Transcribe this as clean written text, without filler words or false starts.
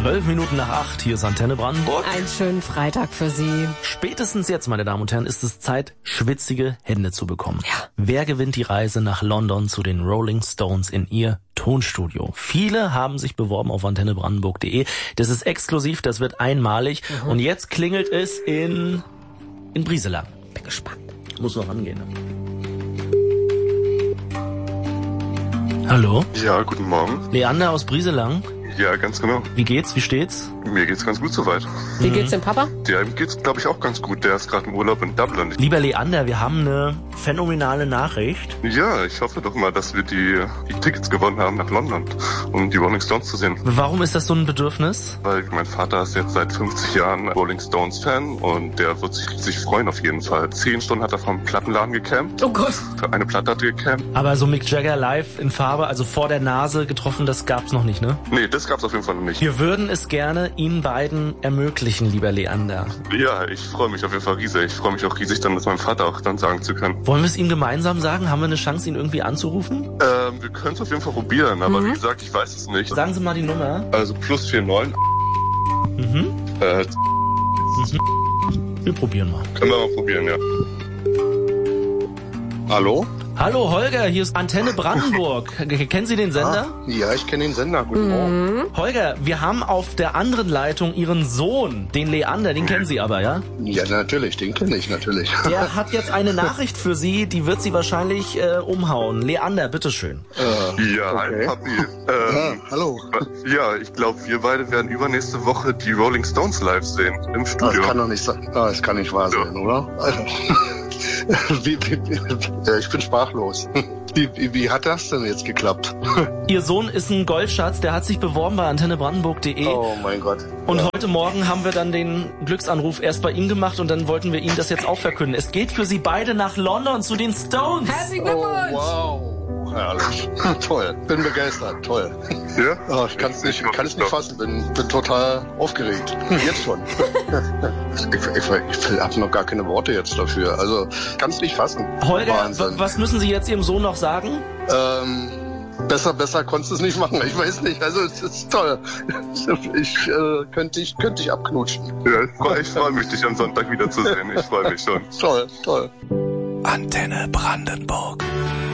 7:12, hier ist Antenne Brandenburg. Einen schönen Freitag für Sie. Spätestens jetzt, meine Damen und Herren, ist es Zeit, schwitzige Hände zu bekommen. Ja. Wer gewinnt die Reise nach London zu den Rolling Stones in ihr Tonstudio? Viele haben sich beworben auf antennebrandenburg.de. Das ist exklusiv, das wird einmalig. Und jetzt klingelt es in Brieselang. Bin gespannt. Muss noch rangehen. Hallo? Ja, guten Morgen. Leander aus Brieselang. Ja, ganz genau. Wie geht's? Wie steht's? Mir geht's ganz gut soweit. Wie geht's dem Papa? Ja, ihm geht's, glaube ich, auch ganz gut. Der ist gerade im Urlaub in Dublin. Lieber Leander, wir haben eine phänomenale Nachricht. Ja, ich hoffe doch mal, dass wir die Tickets gewonnen haben nach London, um die Rolling Stones zu sehen. Warum ist das so ein Bedürfnis? Weil mein Vater ist jetzt seit 50 Jahren Rolling Stones Fan und der wird sich riesig freuen auf jeden Fall. 10 Stunden hat er vom Plattenladen gecampt. Oh Gott. Für eine Platte hat er gecampt. Aber so Mick Jagger live in Farbe, also vor der Nase getroffen, das gab's noch nicht, ne? Nee, das gab's auf jeden Fall noch nicht. Wir würden es gerne Ihnen beiden ermöglichen, lieber Leander. Ja, ich freue mich auf jeden Fall riesig. Ich freue mich auch riesig, dann das meinem Vater auch dann sagen zu können. Wollen wir es ihm gemeinsam sagen? Haben wir eine Chance, ihn irgendwie anzurufen? Wir können es auf jeden Fall probieren, aber wie gesagt, ich weiß es nicht. Sagen Sie mal die Nummer. Also +49. Wir probieren mal. Können wir mal probieren, ja. Hallo? Hallo Holger, hier ist Antenne Brandenburg. Kennen Sie den Sender? Ja, ich kenne den Sender. Guten Morgen. Holger, wir haben auf der anderen Leitung Ihren Sohn, den Leander, den kennen Sie aber, ja? Ja, natürlich, den kenne ich natürlich. Der hat jetzt eine Nachricht für Sie, die wird Sie wahrscheinlich umhauen. Leander, bitteschön. Ja, okay. hi Papi. Hallo. Ja, ich glaube, wir beide werden übernächste Woche die Rolling Stones live sehen im Das Studio. kann doch nicht sein. Das kann nicht wahr sein, oder? Ich bin sprachlos. Wie hat das denn jetzt geklappt? Ihr Sohn ist ein Goldschatz, der hat sich beworben bei antennebrandenburg.de. Oh mein Gott. Und heute Morgen haben wir dann den Glücksanruf erst bei ihm gemacht und dann wollten wir Ihnen das jetzt auch verkünden. Es geht für Sie beide nach London zu den Stones. Herzlichen Oh, Glückwunsch. wow. Herrlich. Toll. Bin begeistert. Toll. Ja? Oh, ich kann es nicht fassen. Bin total aufgeregt. Jetzt schon. Ich habe noch gar keine Worte jetzt dafür. Also, kann es nicht fassen. Holger, Wahnsinn. was müssen Sie jetzt Ihrem Sohn noch sagen? Besser konntest du es nicht machen. Ich weiß nicht. Also, es ist toll. Könnte ich abknutschen. Ja, ich freu mich, dich am Sonntag wiederzusehen. Ich freue mich schon. Toll. Antenne Brandenburg.